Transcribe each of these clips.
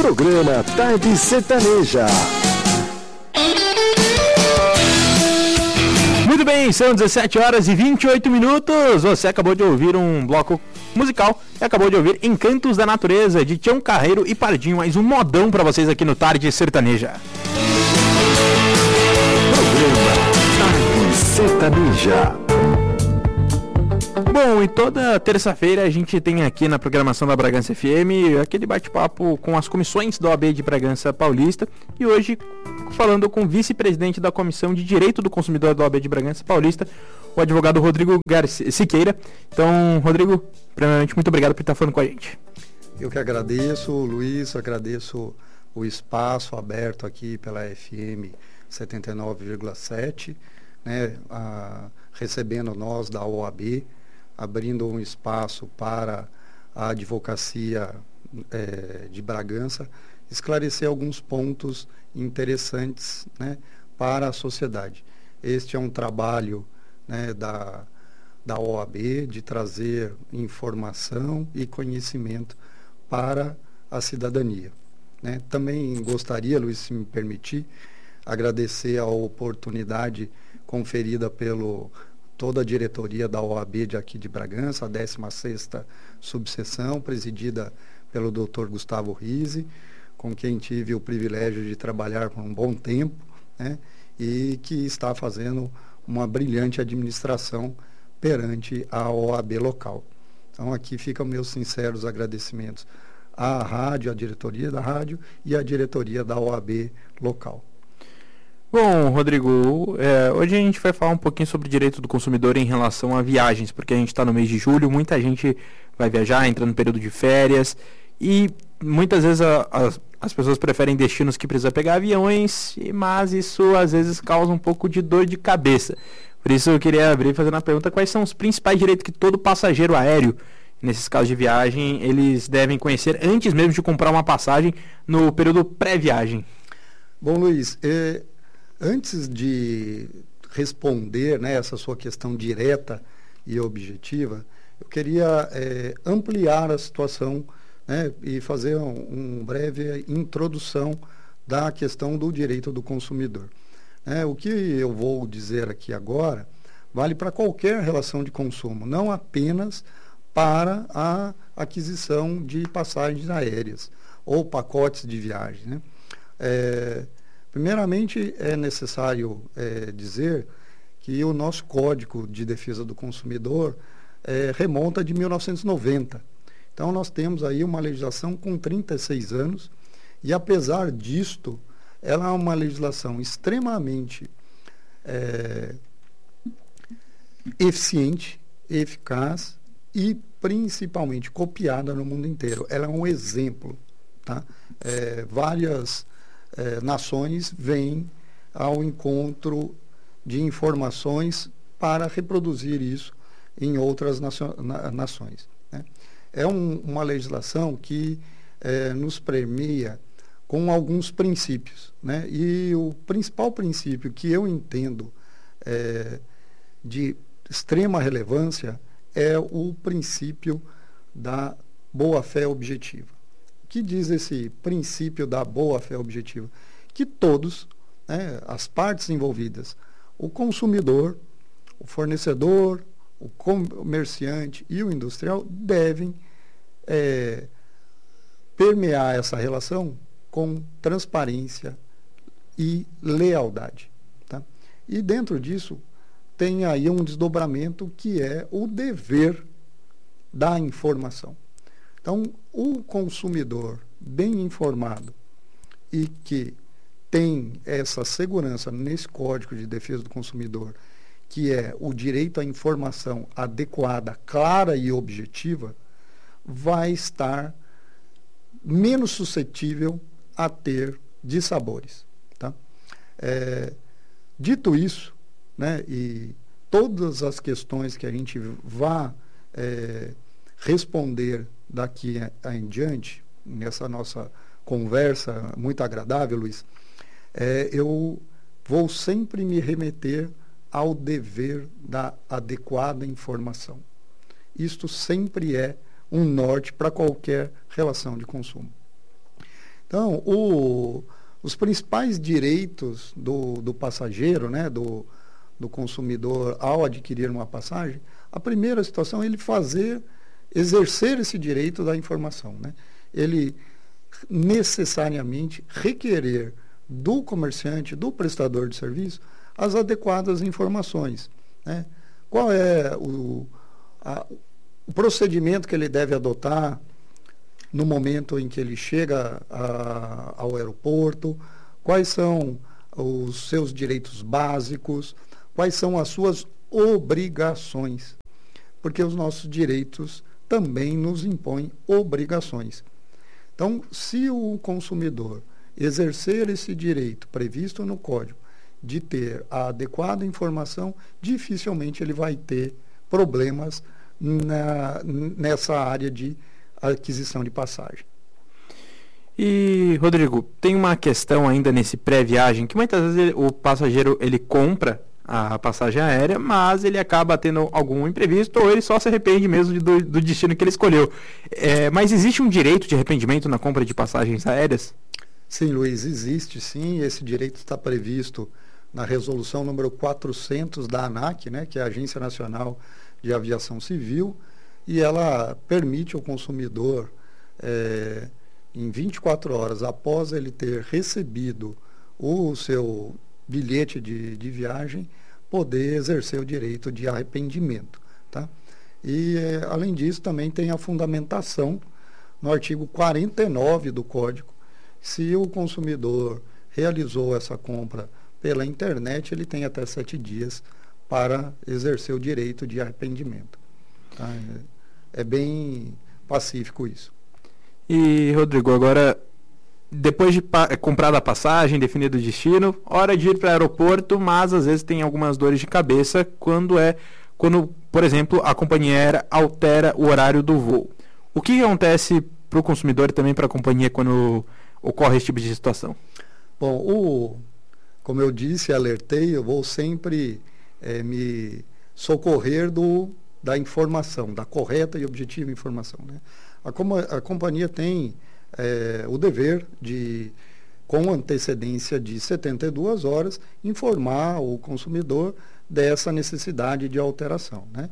Programa Tarde Sertaneja. Muito bem, são 17 horas e 28 minutos. Você acabou de ouvir um bloco musical e acabou de ouvir Encantos da Natureza, de Tião Carreiro e Pardinho. Mais um modão pra vocês aqui no Tarde Sertaneja. Programa Tarde Sertaneja. Bom, e toda terça-feira a gente tem aqui na programação da Bragança FM aquele bate-papo com as comissões da OAB de Bragança Paulista. E hoje falando com o vice-presidente da Comissão de Direito do Consumidor da OAB de Bragança Paulista, o advogado Rodrigo Siqueira. Então, Rodrigo, primeiramente, muito obrigado por estar falando com a gente. Eu que agradeço, Luiz, agradeço o espaço aberto aqui pela FM 79,7, né, recebendo nós da OAB, abrindo um espaço para a advocacia de Bragança, esclarecer alguns pontos interessantes, né, para a sociedade. Este é um trabalho, né, da OAB de trazer informação e conhecimento para a cidadania, né? Também gostaria, Luiz, se me permitir, agradecer a oportunidade conferida pelo toda a diretoria da OAB de aqui de Bragança, a 16ª subseção, presidida pelo Dr. Gustavo Rizzi, com quem tive o privilégio de trabalhar por um bom tempo, né, e que está fazendo uma brilhante administração perante a OAB local. Então, aqui ficam meus sinceros agradecimentos à rádio, à diretoria da rádio e à diretoria da OAB local. Bom, Rodrigo, hoje a gente vai falar um pouquinho sobre o direito do consumidor em relação a viagens, porque a gente está no mês de julho, muita gente vai viajar, entra no período de férias, e muitas vezes as pessoas preferem destinos que precisa pegar aviões, mas isso às vezes causa um pouco de dor de cabeça. Por isso eu queria abrir fazendo a pergunta: quais são os principais direitos que todo passageiro aéreo, nesses casos de viagem, eles devem conhecer antes mesmo de comprar uma passagem no período pré-viagem? Bom, Luiz, antes de responder, né, essa sua questão direta e objetiva, eu queria ampliar a situação, né, e fazer uma breve introdução da questão do direito do consumidor. O que eu vou dizer aqui agora vale para qualquer relação de consumo, não apenas para a aquisição de passagens aéreas ou pacotes de viagem, né? Primeiramente, é necessário dizer que o nosso Código de Defesa do Consumidor remonta de 1990. Então, nós temos aí uma legislação com 36 anos e, apesar disto, ela é uma legislação extremamente eficiente, eficaz e, principalmente, copiada no mundo inteiro. Ela é um exemplo, tá? Várias nações vêm ao encontro de informações para reproduzir isso em outras nações, né? É uma legislação que nos premia com alguns princípios, né? E o principal princípio que eu entendo de extrema relevância é o princípio da boa-fé objetiva. O que diz esse princípio da boa-fé objetiva? Que todos, né, as partes envolvidas, o consumidor, o fornecedor, o comerciante e o industrial devem permear essa relação com transparência e lealdade, tá? E dentro disso tem aí um desdobramento que é o dever da informação. Então, o consumidor bem informado e que tem essa segurança nesse Código de Defesa do Consumidor, que é o direito à informação adequada, clara e objetiva, vai estar menos suscetível a ter dissabores, tá? Dito isso, né, e todas as questões que a gente vá responder daqui em diante, nessa nossa conversa muito agradável, Luiz, eu vou sempre me remeter ao dever da adequada informação. Isto sempre é um norte para qualquer relação de consumo. Então, os principais direitos do passageiro, né, do consumidor ao adquirir uma passagem, a primeira situação é ele exercer esse direito da informação, né? Ele necessariamente requerer do comerciante, do prestador de serviço, as adequadas informações, né? Qual é o procedimento que ele deve adotar no momento em que ele chega ao aeroporto, quais são os seus direitos básicos, quais são as suas obrigações, porque os nossos direitos também nos impõem obrigações. Então, se o consumidor exercer esse direito previsto no Código de ter a adequada informação, dificilmente ele vai ter problemas nessa área de aquisição de passagem. E, Rodrigo, tem uma questão ainda nesse pré-viagem, que muitas vezes o passageiro ele compra a passagem aérea, mas ele acaba tendo algum imprevisto ou ele só se arrepende mesmo do destino que ele escolheu. Mas existe um direito de arrependimento na compra de passagens aéreas? Sim, Luiz, existe sim. Esse direito está previsto na resolução número 400 da ANAC, né, que é a Agência Nacional de Aviação Civil, e ela permite ao consumidor, em 24 horas após ele ter recebido o seu bilhete de viagem, poder exercer o direito de arrependimento, tá? E, além disso, também tem a fundamentação no artigo 49 do Código. Se o consumidor realizou essa compra pela internet, ele tem até 7 dias para exercer o direito de arrependimento. Tá? É bem pacífico isso. E, Rodrigo, agora, depois de comprar a passagem, definido o destino, hora de ir para o aeroporto, mas às vezes tem algumas dores de cabeça quando, por exemplo, a companhia aérea altera o horário do voo. O que acontece para o consumidor e também para a companhia quando ocorre esse tipo de situação? Bom, como eu disse, alertei, eu vou sempre me socorrer da informação, da correta e objetiva informação, né? A companhia tem o dever de, com antecedência de 72 horas, informar o consumidor dessa necessidade de alteração, né?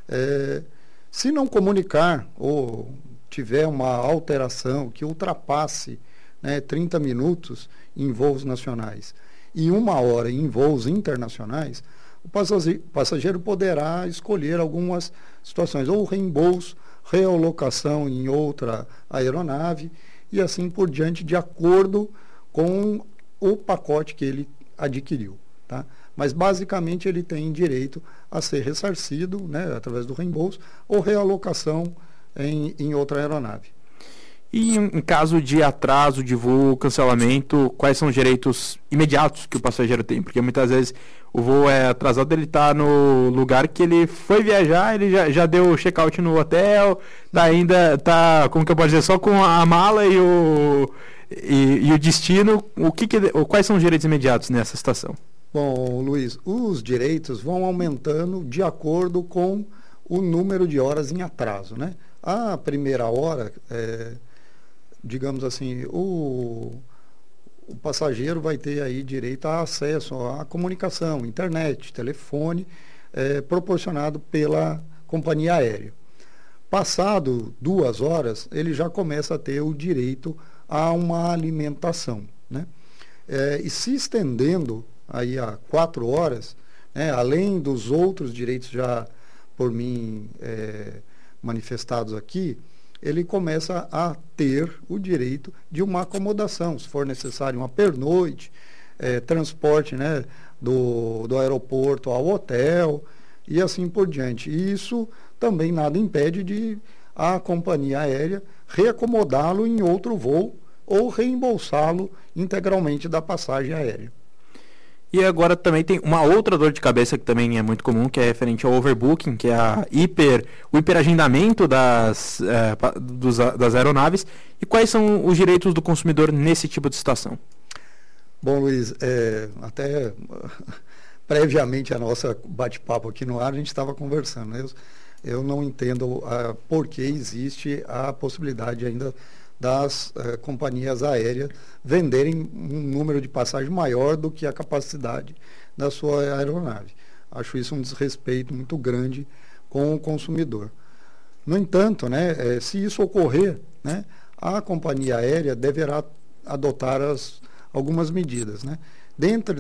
Se não comunicar ou tiver uma alteração que ultrapasse, né, 30 minutos em voos nacionais e 1 hora em voos internacionais, o passageiro poderá escolher algumas situações, ou reembolso, realocação em outra aeronave e assim por diante, de acordo com o pacote que ele adquiriu, tá? Mas basicamente ele tem direito a ser ressarcido, né, através do reembolso ou realocação em outra aeronave. E em caso de atraso de voo, cancelamento, quais são os direitos imediatos que o passageiro tem? Porque muitas vezes o voo é atrasado, ele está no lugar que ele foi viajar, ele já deu check-out no hotel, tá, como que eu posso dizer, só com a mala e o destino. Quais são os direitos imediatos nessa situação? Bom, Luiz, os direitos vão aumentando de acordo com o número de horas em atraso, né? A primeira hora, digamos assim, o passageiro vai ter aí direito a acesso à comunicação, internet, telefone, proporcionado pela companhia aérea. Passado 2 horas, ele já começa a ter o direito a uma alimentação, né? E se estendendo aí a 4 horas, né, além dos outros direitos já por mim manifestados aqui, ele começa a ter o direito de uma acomodação, se for necessário uma pernoite, transporte, né, do aeroporto ao hotel e assim por diante. E isso também nada impede de a companhia aérea reacomodá-lo em outro voo ou reembolsá-lo integralmente da passagem aérea. E agora também tem uma outra dor de cabeça que também é muito comum, que é referente ao overbooking, que é o hiperagendamento das aeronaves. E quais são os direitos do consumidor nesse tipo de situação? Bom, Luiz, até previamente a nossa bate-papo aqui no ar, a gente estava conversando, né? Eu não entendo por que existe a possibilidade ainda das companhias aéreas venderem um número de passagens maior do que a capacidade da sua aeronave. Acho isso um desrespeito muito grande com o consumidor. No entanto, né, se isso ocorrer, né, a companhia aérea deverá adotar algumas medidas, né? Dentre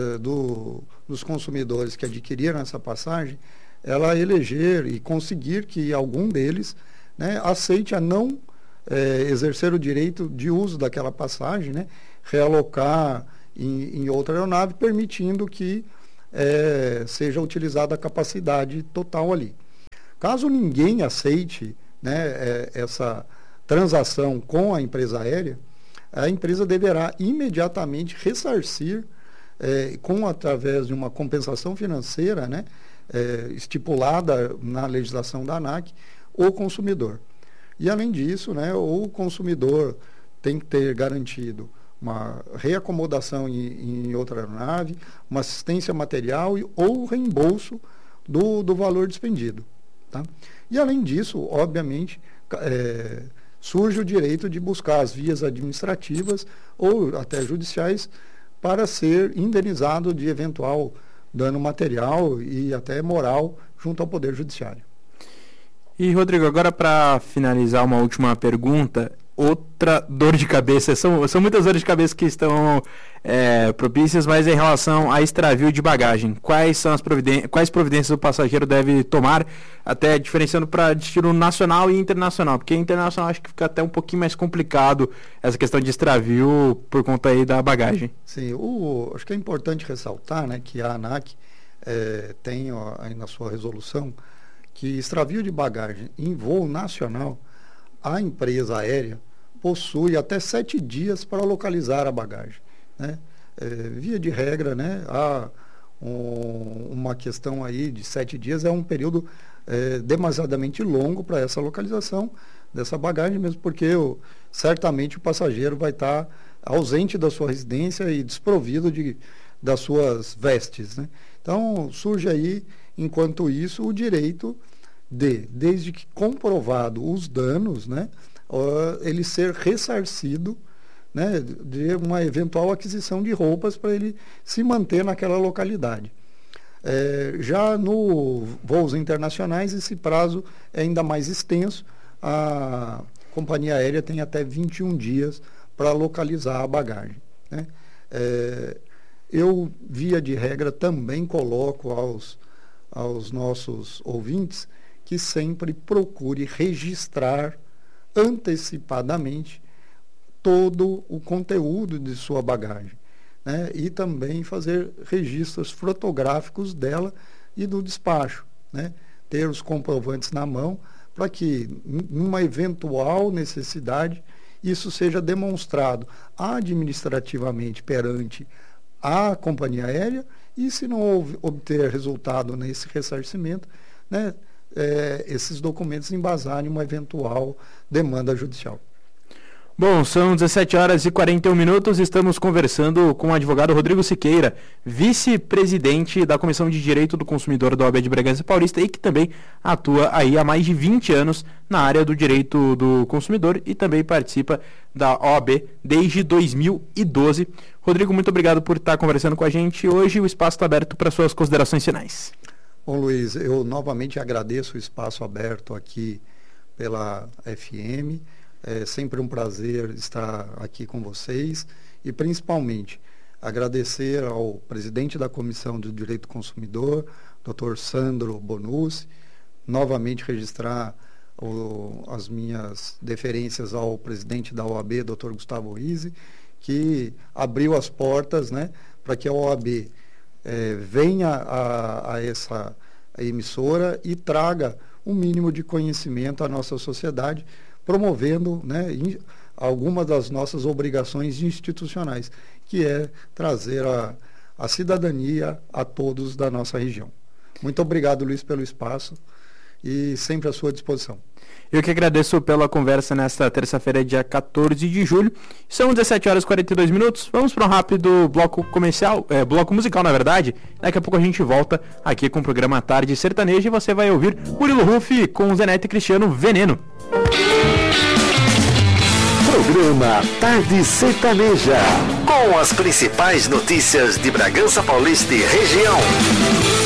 dos consumidores que adquiriram essa passagem, ela eleger e conseguir que algum deles, né, aceite a não exercer o direito de uso daquela passagem, né, realocar em outra aeronave, permitindo que seja utilizada a capacidade total ali. Caso ninguém aceite, né, essa transação com a empresa aérea, a empresa deverá imediatamente ressarcir, através de uma compensação financeira, né, estipulada na legislação da ANAC, o consumidor. E, além disso, né, o consumidor tem que ter garantido uma reacomodação em outra aeronave, uma assistência material ou reembolso do valor despendido. Tá? E, além disso, obviamente, surge o direito de buscar as vias administrativas ou até judiciais para ser indenizado de eventual dano material e até moral junto ao Poder Judiciário. E, Rodrigo, agora para finalizar uma última pergunta, outra dor de cabeça, são muitas dores de cabeça que estão propícias, mas em relação a extravio de bagagem, quais providências o passageiro deve tomar, até diferenciando para destino nacional e internacional, porque internacional acho que fica até um pouquinho mais complicado essa questão de extravio por conta aí da bagagem. Sim, acho que é importante ressaltar, né, que a ANAC tem aí na sua resolução que extravio de bagagem em voo nacional, a empresa aérea possui até 7 dias para localizar a bagagem, né? Via de regra, né, há uma questão aí de 7 dias, é um período demasiadamente longo para essa localização dessa bagagem, mesmo porque certamente o passageiro vai estar ausente da sua residência e desprovido das suas vestes, né? Então, surge aí, enquanto isso, o direito desde que comprovado os danos, né, ele ser ressarcido, né, de uma eventual aquisição de roupas para ele se manter naquela localidade. Já no voos internacionais, esse prazo é ainda mais extenso. A companhia aérea tem até 21 dias para localizar a bagagem, né? Eu, via de regra, também coloco aos nossos ouvintes que sempre procure registrar antecipadamente todo o conteúdo de sua bagagem, né? E também fazer registros fotográficos dela e do despacho, né? Ter os comprovantes na mão para que, numa eventual necessidade, isso seja demonstrado administrativamente perante a companhia aérea e, se não obter resultado nesse ressarcimento, né, esses documentos embasarem uma eventual demanda judicial. Bom, são 17 horas e 41 minutos, estamos conversando com o advogado Rodrigo Siqueira, vice-presidente da Comissão de Direito do Consumidor da OAB de Bragança Paulista e que também atua aí há mais de 20 anos na área do direito do consumidor e também participa da OAB desde 2012. Rodrigo, muito obrigado por estar conversando com a gente hoje, o espaço está aberto para suas considerações finais. Bom, Luiz, eu novamente agradeço o espaço aberto aqui pela FM. É sempre um prazer estar aqui com vocês e, principalmente, agradecer ao presidente da Comissão de Direito do Consumidor, Dr. Sandro Bonucci, novamente registrar as minhas deferências ao presidente da OAB, Dr. Gustavo Rizzi, que abriu as portas, né, para que a OAB venha a essa emissora e traga um mínimo de conhecimento à nossa sociedade, promovendo, né, algumas das nossas obrigações institucionais, que é trazer a cidadania a todos da nossa região. Muito obrigado, Luiz, pelo espaço e sempre à sua disposição. Eu que agradeço pela conversa nesta terça-feira, dia 14 de julho. São 17 horas e 42 minutos. Vamos para um rápido bloco comercial, bloco musical, na verdade. Daqui a pouco a gente volta aqui com o programa Tarde Sertaneja e você vai ouvir Murilo Huff com Zé Neto e Cristiano, Veneno. Programa Tarde Sertaneja. Com as principais notícias de Bragança Paulista e região.